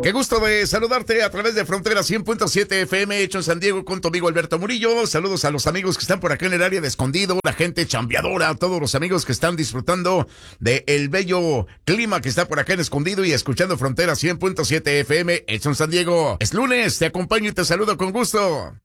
Qué gusto de saludarte a través de Frontera 100.7 FM, hecho en San Diego, con tu amigo Alberto Murillo. Saludos a los amigos que están por acá en el área de Escondido, la gente chambeadora, a todos los amigos que están disfrutando del bello clima que está por acá en Escondido y escuchando Frontera 100.7 FM, hecho en San Diego. Es lunes, te acompaño y te saludo con gusto.